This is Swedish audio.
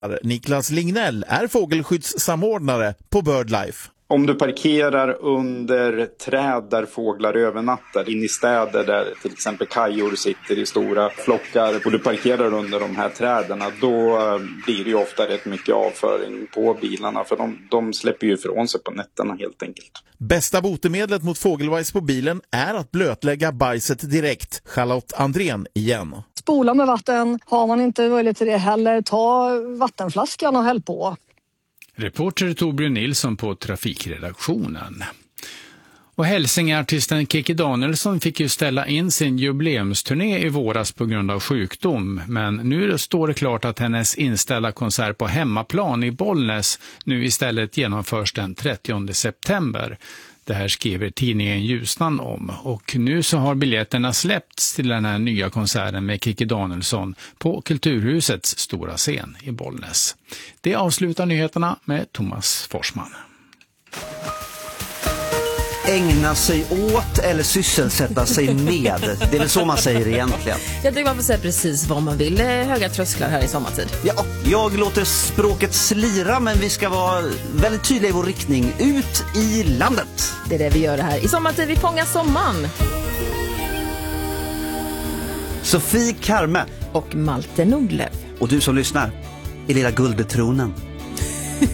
Niklas Lignell är fågelskyddssamordnare på BirdLife. Om du parkerar under träd där fåglar övernattar, in i städer där till exempel kajor sitter i stora flockar och du parkerar under de här träden, då blir det ju ofta rätt mycket avföring på bilarna för de släpper ju ifrån sig på nätterna helt enkelt. Bästa botemedlet mot fågelbajs på bilen är att blötlägga bajset direkt. Charlotte Andrén igen. Spola med vatten, har man inte möjlighet till det heller, ta vattenflaskan och häll på. Reporter Torbjörn Nilsson på trafikredaktionen. Och hälsingeartisten Kikki Danielsson fick ju ställa in sin jubileumsturné i våras på grund av sjukdom. Men nu står det klart att hennes inställda konsert på hemmaplan i Bollnäs nu istället genomförs den 30 september. Det här skriver tidningen Ljusnan om. Och nu så har biljetterna släppts till den här nya konserten med Kikki Danielsson på Kulturhusets stora scen i Bollnäs. Det avslutar nyheterna med Thomas Forsman. Ägna sig åt eller sysselsätta sig med. Det är väl så man säger egentligen. Jag tycker man får säga precis vad man vill. Höga trösklar här i sommartid. Ja, jag låter språket slira, men vi ska vara väldigt tydliga i vår riktning. Ut i landet. Det är det vi gör här i sommartid. Vi fångar sommaren. Sofie Karme och Malte Nordlöf. och du som lyssnar i lilla guldbetronen.